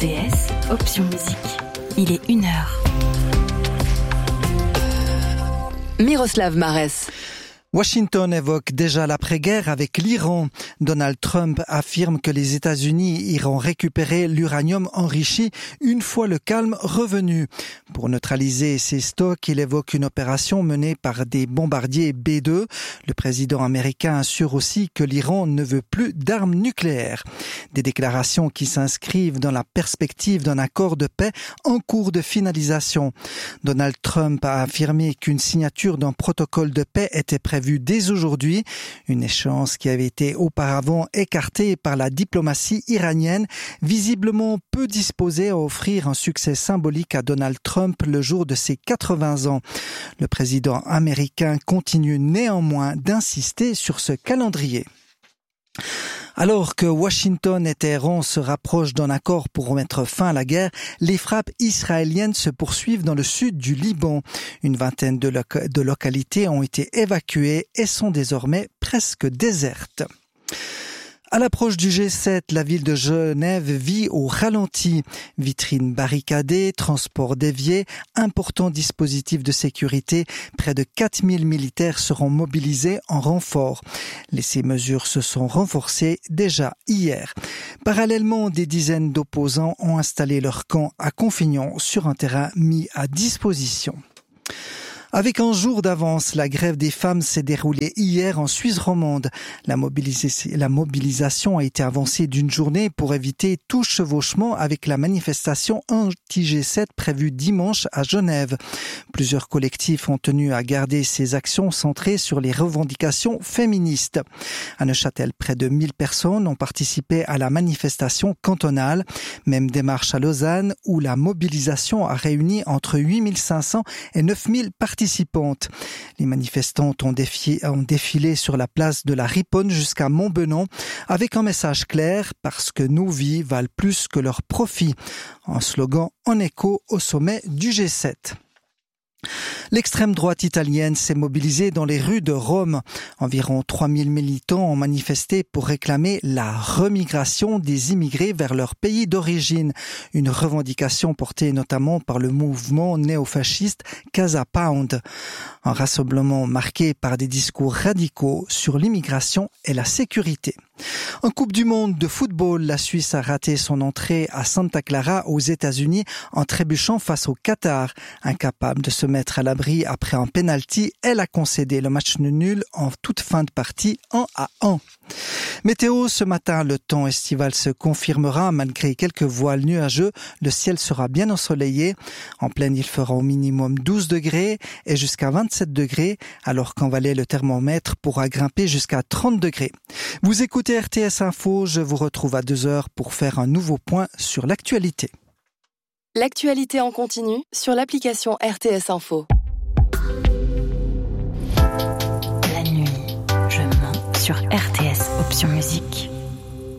RTS, option musique. Il est 1h. Miroslav Marès. Washington évoque déjà l'après-guerre avec l'Iran. Donald Trump affirme que les États-Unis iront récupérer l'uranium enrichi une fois le calme revenu. Pour neutraliser ces stocks, il évoque une opération menée par des bombardiers B-2. Le président américain assure aussi que l'Iran ne veut plus d'armes nucléaires. Des déclarations qui s'inscrivent dans la perspective d'un accord de paix en cours de finalisation. Donald Trump a affirmé qu'une signature d'un protocole de paix était prévue dès aujourd'hui, une échéance qui avait été auparavant écartée par la diplomatie iranienne, visiblement peu disposée à offrir un succès symbolique à Donald Trump le jour de ses 80 ans. Le président américain continue néanmoins d'insister sur ce calendrier. Alors que Washington et Téhéran se rapprochent d'un accord pour mettre fin à la guerre, les frappes israéliennes se poursuivent dans le sud du Liban. Une vingtaine de localités ont été évacuées et sont désormais presque désertes. À l'approche du G7, la ville de Genève vit au ralenti. Vitrines barricadées, transports déviés, importants dispositifs de sécurité. Près de 4000 militaires seront mobilisés en renfort. Ces mesures se sont renforcées déjà hier. Parallèlement, des dizaines d'opposants ont installé leur camp à Confignon sur un terrain mis à disposition. Avec un jour d'avance, la grève des femmes s'est déroulée hier en Suisse romande. La mobilisation a été avancée d'une journée pour éviter tout chevauchement avec la manifestation anti-G7 prévue dimanche à Genève. Plusieurs collectifs ont tenu à garder ces actions centrées sur les revendications féministes. À Neuchâtel, près de 1000 personnes ont participé à la manifestation cantonale. Même démarche à Lausanne où la mobilisation a réuni entre 8500 et 9000 participantes. Les manifestantes ont défilé sur la place de la Riponne jusqu'à Montbenon avec un message clair « Parce que nos vies valent plus que leurs profits ». Un slogan en écho au sommet du G7. L'extrême droite italienne s'est mobilisée dans les rues de Rome. Environ 3000 militants ont manifesté pour réclamer la remigration des immigrés vers leur pays d'origine. Une revendication portée notamment par le mouvement néofasciste Casa Pound. Un rassemblement marqué par des discours radicaux sur l'immigration et la sécurité. En Coupe du Monde de football, la Suisse a raté son entrée à Santa Clara aux États-Unis en trébuchant face au Qatar. Incapable de se mettre à l'abri après un penalty, elle a concédé le match nul en toute fin de partie 1-1. Météo, ce matin, le temps estival se confirmera malgré quelques voiles nuageux. Le ciel sera bien ensoleillé. En pleine, il fera au minimum 12 degrés et jusqu'à 27 degrés, alors qu'en Valais, le thermomètre pourra grimper jusqu'à 30 degrés. Vous écoutez RTS Info, je vous retrouve à 2h pour faire un nouveau point sur l'actualité. L'actualité en continu sur l'application RTS Info. La nuit, je mens sur RTS, option musique.